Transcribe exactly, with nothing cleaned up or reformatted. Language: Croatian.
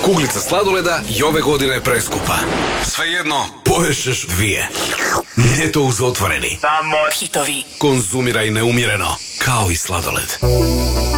Kuglica sladoleda i ove godine je preskupa. Svejedno, poješćeš dvije. Ne to uz otvoreni. Samo hitovi. Konzumiraj neumjereno, kao i sladoled.